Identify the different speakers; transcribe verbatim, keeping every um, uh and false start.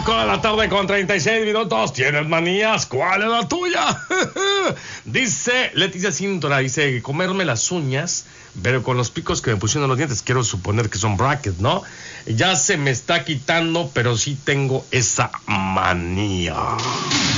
Speaker 1: cinco de la tarde con treinta y seis minutos. ¿Tienes manías? ¿Cuál es la tuya? Dice Leticia Cintora, dice, comerme las uñas, pero con los picos que me pusieron en los dientes, quiero suponer que son brackets, ¿no? Ya se me está quitando, pero sí tengo esa manía.